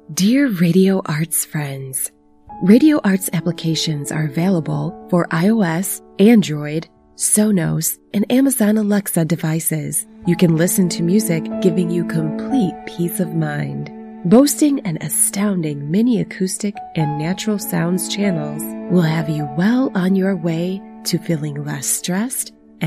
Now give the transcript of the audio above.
Dear Radio Arts friends, Radio Arts applications are available for iOS, Android, Sonos, and Amazon Alexa devices. You can listen to music giving you complete peace of mind. Boasting an astounding mini acoustic and natural sounds channels will have you well on your way to feeling less stressed